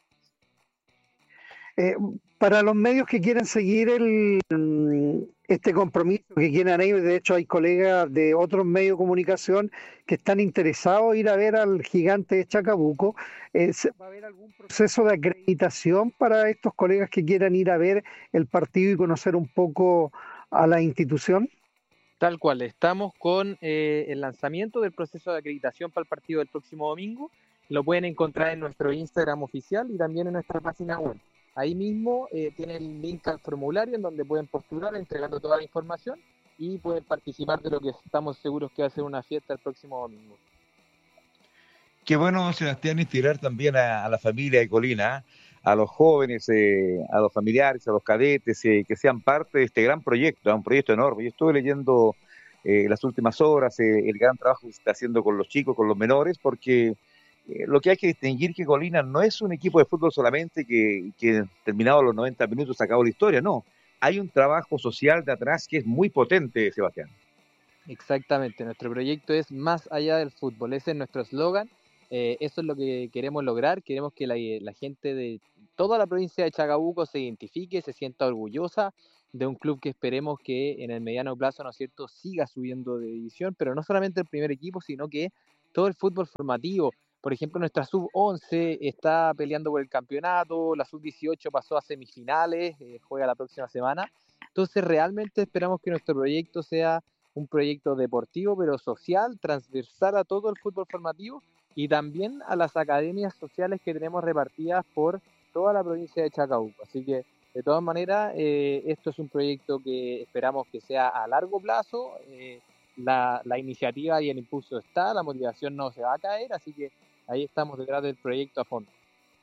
E: Para los medios que quieren seguir este compromiso, que quieran ir, de hecho hay colegas de otros medios de comunicación que están interesados en ir a ver al Gigante de Chacabuco. ¿Va a haber algún proceso de acreditación para estos colegas que quieran ir a ver el partido y conocer un poco a la institución?
F: Tal cual, estamos con el lanzamiento del proceso de acreditación para el partido del próximo domingo. Lo pueden encontrar en nuestro Instagram oficial y también en nuestra página web. Ahí mismo tienen el link al formulario en donde pueden postular entregando toda la información y pueden participar de lo que estamos seguros que va a ser una fiesta el próximo domingo.
C: Qué bueno, Sebastián, inspirar también a la familia de Colina, a los jóvenes, a los familiares, a los cadetes, que sean parte de este gran proyecto, un proyecto enorme. Yo estuve leyendo las últimas horas el gran trabajo que se está haciendo con los chicos, con los menores, porque lo que hay que distinguir que Colina no es un equipo de fútbol solamente que terminado los 90 minutos se acabó la historia, no. Hay un trabajo social de atrás que es muy potente, Sebastián.
F: Exactamente, nuestro proyecto es más allá del fútbol, ese es nuestro eslogan, eso es lo que queremos lograr, queremos que la gente de toda la provincia de Chacabuco se identifique, se sienta orgullosa de un club que esperemos que en el mediano plazo, ¿no es cierto?, siga subiendo de división, pero no solamente el primer equipo, sino que todo el fútbol formativo. Por ejemplo, nuestra sub-11 está peleando por el campeonato, la sub-18 pasó a semifinales, juega la próxima semana, entonces realmente esperamos que nuestro proyecto sea un proyecto deportivo, pero social, transversal a todo el fútbol formativo y también a las academias sociales que tenemos repartidas por toda la provincia de Chacabuco. Así que, de todas maneras, esto es un proyecto que esperamos que sea a largo plazo. La iniciativa y el impulso está, la motivación no se va a caer, así que ahí estamos detrás del proyecto a fondo.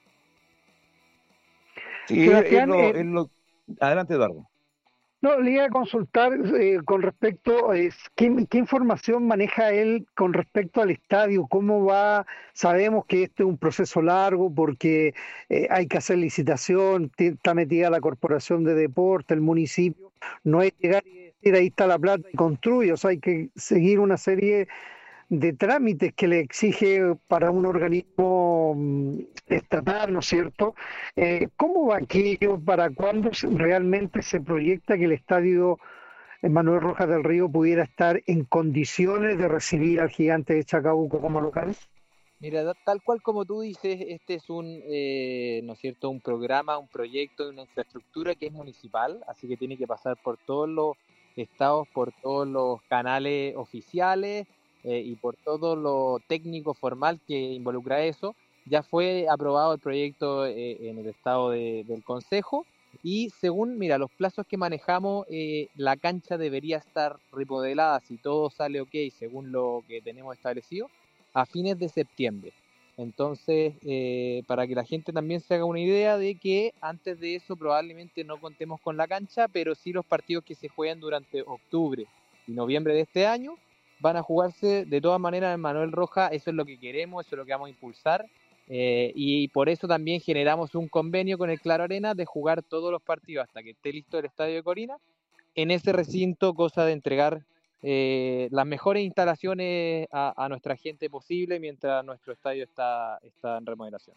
C: Sí,
E: Sebastián,
C: adelante, Eduardo.
E: no, le iba a consultar con respecto, ¿qué información maneja él con respecto al estadio? ¿Cómo va? Sabemos que este es un proceso largo porque hay que hacer licitación, está metida la Corporación de Deporte, el municipio, no es llegar y decir ahí está la plata y construye, o sea, hay que seguir una serie de trámites que le exige para un organismo estatal, ¿no es cierto? ¿Cómo va aquello? ¿Para cuándo realmente se proyecta que el estadio Manuel Rojas del Río pudiera estar en condiciones de recibir al Gigante de Chacabuco como local?
F: Mira, tal cual como tú dices, este es un, ¿no es cierto?, un programa, un proyecto, una infraestructura que es municipal, así que tiene que pasar por todos los estados, por todos los canales oficiales y por todo lo técnico formal que involucra eso. Ya fue aprobado el proyecto en el estado del Consejo y según, mira, los plazos que manejamos, la cancha debería estar remodelada si todo sale ok, según lo que tenemos establecido a fines de septiembre. Entonces, para que la gente también se haga una idea de que antes de eso probablemente no contemos con la cancha, pero sí los partidos que se juegan durante octubre y noviembre de este año van a jugarse de todas maneras en Manuel Rojas, eso es lo que queremos, eso es lo que vamos a impulsar, y por eso también generamos un convenio con el Claro Arena de jugar todos los partidos hasta que esté listo el Estadio de Corina en ese recinto, cosa de entregar las mejores instalaciones a nuestra gente posible mientras nuestro estadio está en remodelación.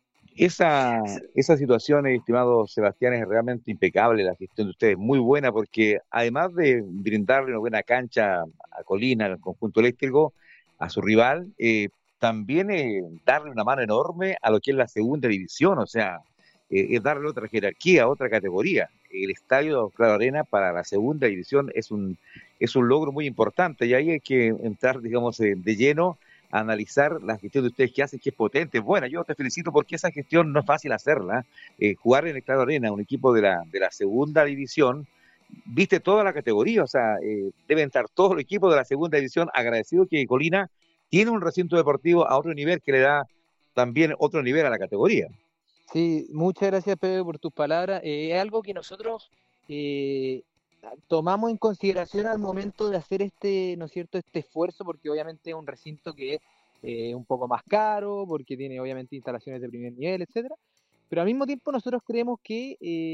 C: Esa situación, estimado Sebastián, es realmente impecable, la gestión de ustedes, muy buena, porque además de brindarle una buena cancha a Colina, al conjunto eléctrico, a su rival, también darle una mano enorme a lo que es la segunda división, o sea, es darle otra jerarquía, otra categoría. El estadio Claro Arena para la segunda división es un logro muy importante y ahí hay que entrar, digamos, de lleno a analizar la gestión de ustedes que hacen, que es potente. Bueno, yo te felicito porque esa gestión no es fácil hacerla. Jugar en el Claro Arena, un equipo de la segunda división, viste toda la categoría, o sea, deben estar todos los equipos de la segunda división agradecidos que Colina tiene un recinto deportivo a otro nivel que le da también otro nivel a la categoría.
F: Sí, muchas gracias, Pedro, por tus palabras. Es algo que nosotros tomamos en consideración al momento de hacer este, ¿no es cierto?, este esfuerzo, porque obviamente es un recinto que es un poco más caro, porque tiene obviamente instalaciones de primer nivel, etcétera. Pero al mismo tiempo nosotros creemos que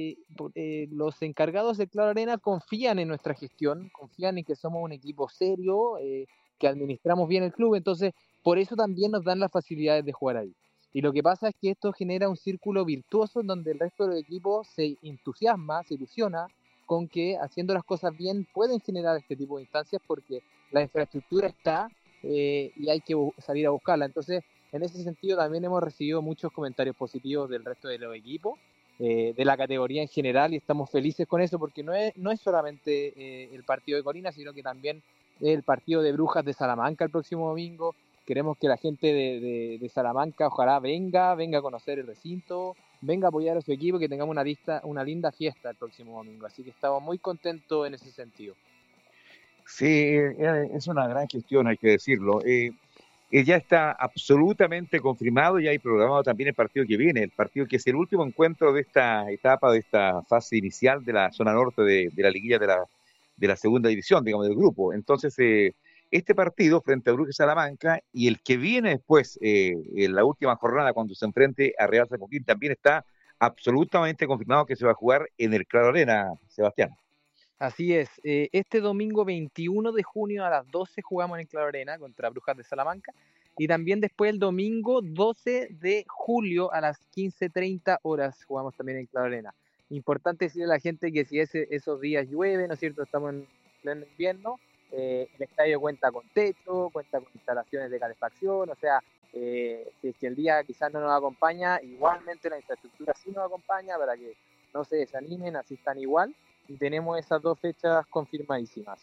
F: los encargados de Claro Arena confían en nuestra gestión, confían en que somos un equipo serio, que administramos bien el club, entonces por eso también nos dan las facilidades de jugar ahí. Y lo que pasa es que esto genera un círculo virtuoso en donde el resto del equipo se entusiasma, se ilusiona con que haciendo las cosas bien pueden generar este tipo de instancias porque la infraestructura está y hay que salir a buscarla. Entonces, en ese sentido también hemos recibido muchos comentarios positivos del resto de los equipos, de la categoría en general, y estamos felices con eso porque no es solamente el partido de Corina, sino que también el partido de Brujas de Salamanca el próximo domingo. Queremos que la gente de Salamanca ojalá venga a conocer el recinto, venga a apoyar a su equipo, que tengamos una linda fiesta el próximo domingo. Así que estamos muy contentos en ese sentido.
C: Sí, es una gran gestión, hay que decirlo. Ya está absolutamente confirmado y hay programado también el partido que viene, el partido que es el último encuentro de esta etapa, de esta fase inicial de la zona norte de la liguilla de la segunda división, digamos, del grupo. Entonces, este partido frente a Brugge Salamanca y el que viene después, en la última jornada cuando se enfrente a Real San Joaquín, también está absolutamente confirmado que se va a jugar en el Claro Arena, Sebastián.
F: Así es, este domingo 21 de junio a las 12 jugamos en el Claro Arena contra Brujas de Salamanca, y también después el domingo 12 de julio a las 15:30 horas jugamos también en el Claro Arena. Importante decirle a la gente que si esos días llueve, ¿no es cierto?, estamos en pleno invierno, el estadio cuenta con techo, cuenta con instalaciones de calefacción, o sea, si es que el día quizás no nos acompaña, igualmente la infraestructura sí nos acompaña para que no se desanimen, así están igual, y tenemos esas 2 fechas confirmadísimas.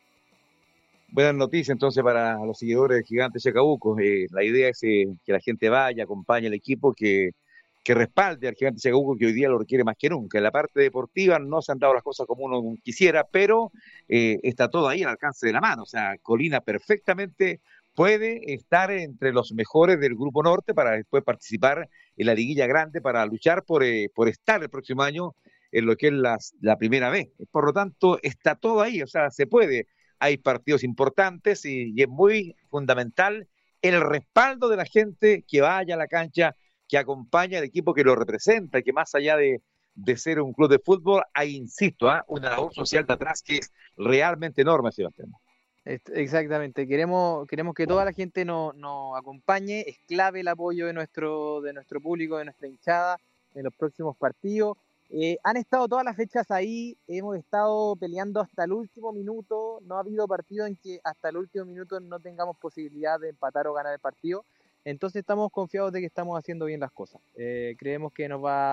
C: Buenas noticias entonces para los seguidores de Gigantes Chacabuco. La idea es que la gente vaya, acompañe al equipo, que respalde al Gigante Chacabuco, que hoy día lo requiere más que nunca. En la parte deportiva no se han dado las cosas como uno quisiera, pero está todo ahí al alcance de la mano. O sea, Colina perfectamente puede estar entre los mejores del Grupo Norte para después participar en la liguilla grande, para luchar por estar el próximo año en lo que es la primera vez. Por lo tanto, está todo ahí, o sea, se puede. Hay partidos importantes y es muy fundamental el respaldo de la gente que vaya a la cancha, que acompaña al equipo que lo representa, que más allá de ser un club de fútbol, hay, insisto, una labor social de atrás que es realmente enorme, Sebastián.
F: Exactamente, queremos que toda la gente nos acompañe, es clave el apoyo de nuestro público, de nuestra hinchada en los próximos partidos. Han estado todas las fechas ahí, hemos estado peleando hasta el último minuto, no ha habido partido en que hasta el último minuto no tengamos posibilidad de empatar o ganar el partido, entonces estamos confiados de que estamos haciendo bien las cosas. Creemos que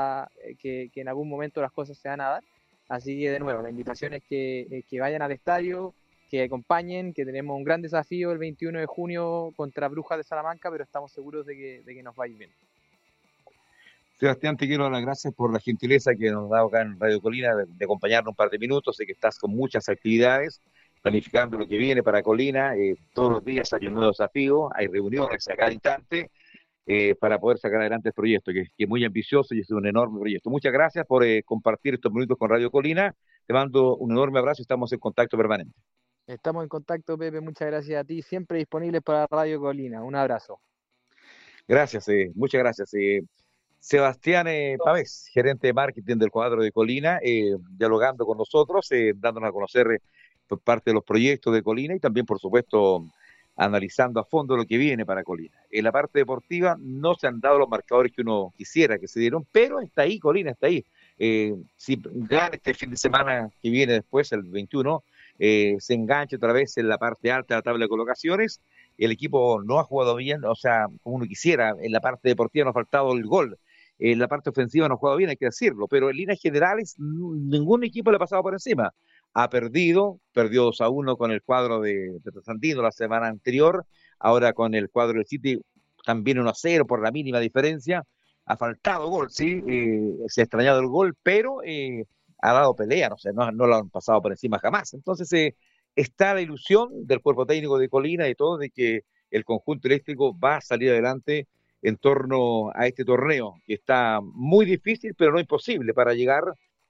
F: que en algún momento las cosas se van a dar, así que de nuevo, la invitación es que vayan al estadio, que acompañen, que tenemos un gran desafío el 21 de junio contra Brujas de Salamanca, pero estamos seguros de que nos va a ir bien.
C: Sebastián, te quiero dar las gracias por la gentileza que nos ha dado acá en Radio Colina de acompañarnos un par de minutos. Sé que estás con muchas actividades, planificando lo que viene para Colina. Todos los días hay un nuevo desafío, hay reuniones a cada instante para poder sacar adelante el proyecto, que es muy ambicioso y es un enorme proyecto. Muchas gracias por compartir estos minutos con Radio Colina. Te mando un enorme abrazo y estamos en contacto permanente.
F: Estamos en contacto, Pepe. Muchas gracias a ti. Siempre disponibles para Radio Colina. Un abrazo.
C: Gracias, muchas gracias. Sebastián Pavés, gerente de marketing del cuadro de Colina, dialogando con nosotros, dándonos a conocer por parte de los proyectos de Colina y también, por supuesto, analizando a fondo lo que viene para Colina. En la parte deportiva no se han dado los marcadores que uno quisiera que se dieron, pero está ahí, Colina está ahí. Si gana este fin de semana que viene después, el 21, se engancha otra vez en la parte alta de la tabla de colocaciones. El equipo no ha jugado bien, o sea, como uno quisiera. En la parte deportiva nos ha faltado el gol. En la parte ofensiva no ha jugado bien, hay que decirlo, pero en líneas generales ningún equipo le ha pasado por encima. Ha perdió 2-1 con el cuadro de Santino la semana anterior, ahora con el cuadro del City también 1-0 por la mínima diferencia. Ha faltado gol, sí, se ha extrañado el gol, pero ha dado pelea, no lo han pasado por encima jamás. Entonces está la ilusión del cuerpo técnico de Colina y todo de que el conjunto eléctrico va a salir adelante en torno a este torneo, que está muy difícil, pero no imposible para llegar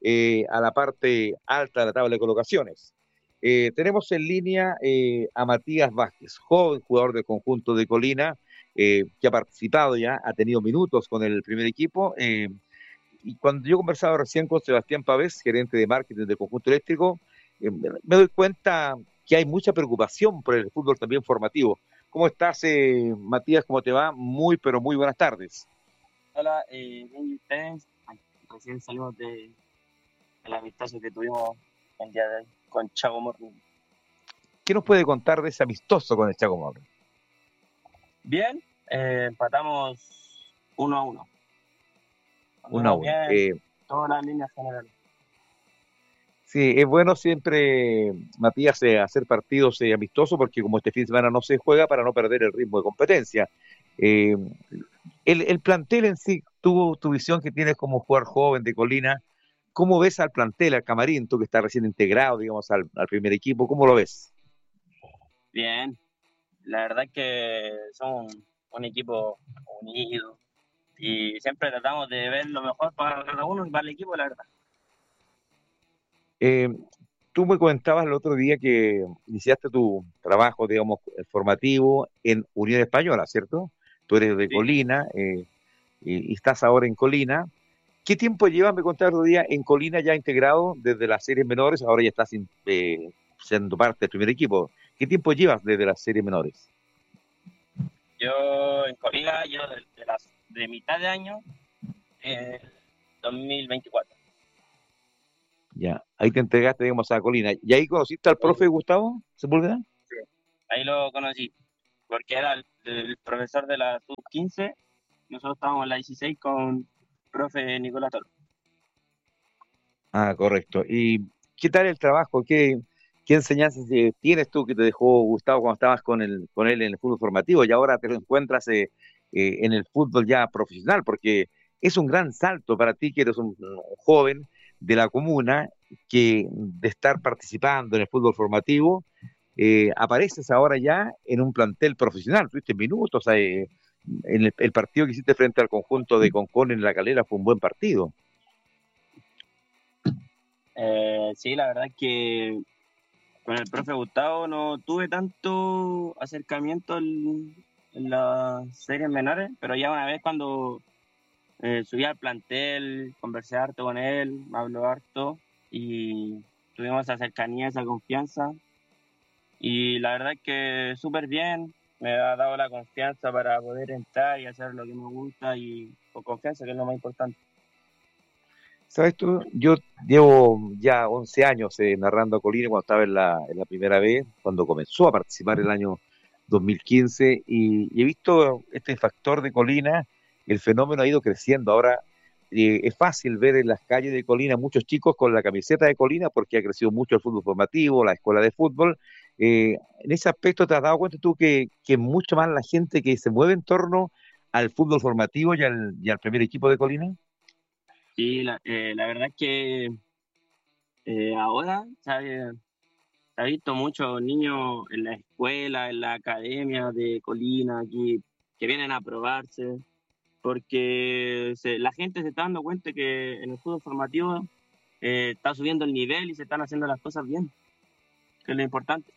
C: a la parte alta de la tabla de colocaciones. Tenemos en línea a Matías Vázquez, joven jugador del conjunto de Colina, que ha participado ya, ha tenido minutos con el primer equipo, y cuando yo conversaba recién con Sebastián Pavés, gerente de marketing del conjunto eléctrico, me doy cuenta que hay mucha preocupación por el fútbol también formativo. ¿Cómo estás, Matías? ¿Cómo te va? Muy, pero muy buenas tardes.
G: Hola, bien, ¿y ustedes? Recién salimos del amistoso que tuvimos el día de hoy con Chaco Morning.
C: ¿Qué nos puede contar de ese amistoso con el Chaco Morning?
G: Bien, empatamos 1-1.
C: 1-1.
G: Todas las líneas generales.
C: Sí, es bueno siempre, Matías, hacer partidos amistosos porque como este fin de semana no se juega para no perder el ritmo de competencia. El plantel en sí, tu visión que tienes como jugador joven de Colina, ¿cómo ves al plantel, al camarín, tú que estás recién integrado, digamos, al primer equipo? ¿Cómo lo ves?
G: Bien, la verdad es que somos un equipo unido y siempre tratamos de ver lo mejor para cada uno y para el equipo, la verdad.
C: Tú me comentabas el otro día que iniciaste tu trabajo, digamos, formativo en Unión Española, ¿cierto? Tú eres de
G: Sí.
C: Colina y estás ahora en Colina. ¿Qué tiempo llevas, me contabas el otro día, en Colina ya integrado desde las series menores? Ahora ya estás siendo parte del primer equipo. ¿Qué tiempo llevas desde las series menores?
G: Yo en Colina, de mitad de año, 2024.
C: Ya, ahí te entregaste, digamos, a Colina. ¿Y ahí conociste al profe Gustavo Sepúlveda?
G: Sí. Ahí lo conocí, porque era el profesor de la sub-15. Nosotros estábamos en la 16 con profe Nicolás Toro.
C: Ah, correcto. ¿Y qué tal el trabajo? ¿Qué enseñanzas tienes tú que te dejó Gustavo cuando estabas con él en el fútbol formativo y ahora te lo encuentras en el fútbol ya profesional? Porque es un gran salto para ti que eres un joven de la comuna que de estar participando en el fútbol formativo, apareces ahora ya en un plantel profesional. Tuviste minutos, en el partido que hiciste frente al conjunto de Concón en La Calera fue un buen partido.
G: Sí, la verdad es que con el profe Gustavo no tuve tanto acercamiento en las series menores, pero ya una vez cuando subí al plantel, conversé harto con él, me habló harto y tuvimos esa cercanía, esa confianza. Y la verdad es que súper bien, me ha dado la confianza para poder entrar y hacer lo que me gusta y con confianza, que es lo más importante.
C: ¿Sabes tú? Yo llevo ya 11 años narrando a Colina cuando estaba en la primera vez, cuando comenzó a participar el año 2015, y he visto este factor de Colina, el fenómeno ha ido creciendo. Ahora es fácil ver en las calles de Colina muchos chicos con la camiseta de Colina porque ha crecido mucho el fútbol formativo, la escuela de fútbol. En ese aspecto, ¿te has dado cuenta tú que mucho más la gente que se mueve en torno al fútbol formativo y al primer equipo de Colina?
G: Sí, la verdad es que ahora se ha visto muchos niños en la escuela, en la academia de Colina, aquí, que vienen a probarse, porque la gente se está dando cuenta que en el fútbol formativo está subiendo el nivel y se están haciendo las cosas bien, que es lo importante.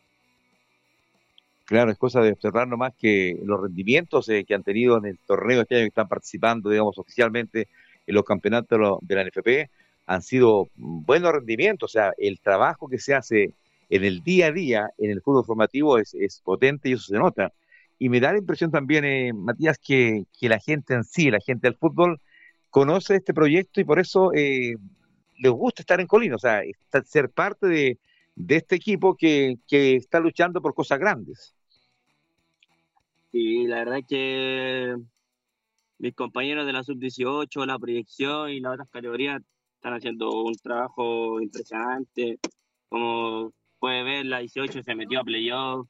C: Claro, es cosa de observar nomás que los rendimientos que han tenido en el torneo este año que están participando, digamos, oficialmente en los campeonatos de la NFP han sido buenos rendimientos. O sea, el trabajo que se hace en el día a día en el fútbol formativo es potente y eso se nota. Y me da la impresión también, Matías, que la gente en sí, la gente del fútbol, conoce este proyecto y por eso les gusta estar en Colina, o sea, ser parte de este equipo que está luchando por cosas grandes.
G: Y la verdad es que mis compañeros de la sub-18, la proyección y las otras categorías están haciendo un trabajo impresionante. Como puede ver, la 18 se metió a playoff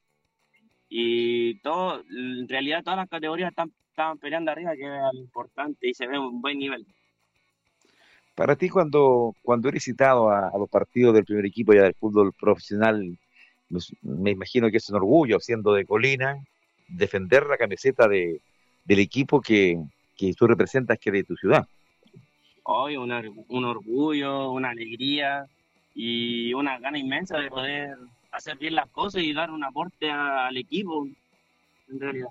G: y todo, en realidad todas las categorías están peleando arriba, que es lo importante, y se ve un buen nivel.
C: Para ti, cuando eres citado a los partidos del primer equipo ya del fútbol profesional, me imagino que es un orgullo, siendo de Colina, defender la camiseta del equipo que tú representas, que es de tu ciudad.
G: Hoy un orgullo, una alegría y una gana inmensa de poder hacer bien las cosas y dar un aporte al equipo, en realidad.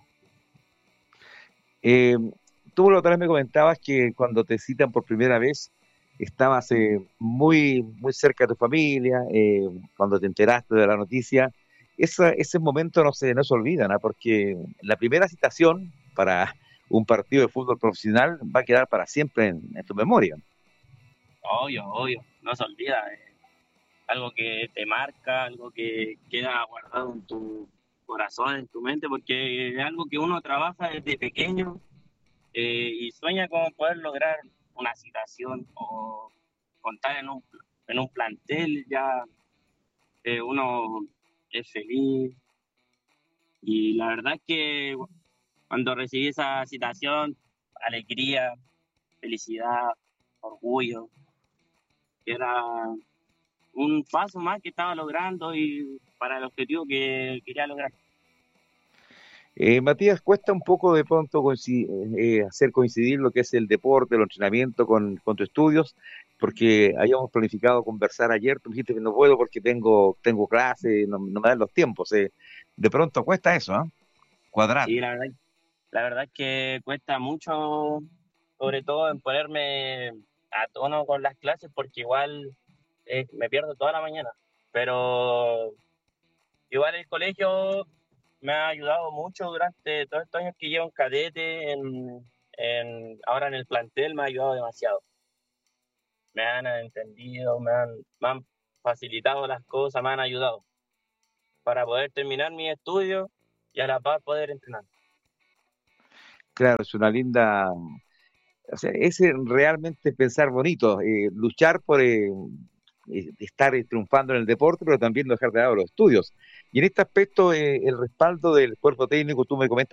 C: Eh, Tú la otra vez me comentabas que cuando te citan por primera vez estabas muy cerca de tu familia, cuando te enteraste de la noticia. Ese momento no se olvida, ¿no? Porque la primera citación para un partido de fútbol profesional va a quedar para siempre en tu memoria.
G: Obvio, no se olvida. Algo que te marca, algo que queda guardado en tu corazón, en tu mente, porque es algo que uno trabaja desde pequeño y sueña con poder lograr una citación o contar en un plantel, ya uno es feliz. Y la verdad es que cuando recibí esa citación, alegría, felicidad, orgullo, que era un paso más que estaba logrando y para el objetivo que quería lograr.
C: Matías, cuesta un poco de pronto hacer coincidir lo que es el deporte, el entrenamiento con tus estudios, porque habíamos planificado conversar ayer, tú dijiste que no puedo porque tengo clase, no me dan los tiempos. De pronto cuesta eso, ¿ah? Cuadrar.
G: Sí, la verdad es que cuesta mucho, sobre todo en ponerme a tono con las clases, porque igual me pierdo toda la mañana. Pero igual el colegio me ha ayudado mucho durante todos estos años que llevo en cadete, ahora en el plantel me ha ayudado demasiado. Me han entendido, me han facilitado las cosas, me han ayudado para poder terminar mis estudios y a la par poder entrenar.
C: Claro, es una linda, o sea, es realmente pensar bonito, luchar por estar triunfando en el deporte, pero también no dejar de lado los estudios. Y en este aspecto, el respaldo del cuerpo técnico, tú me comentas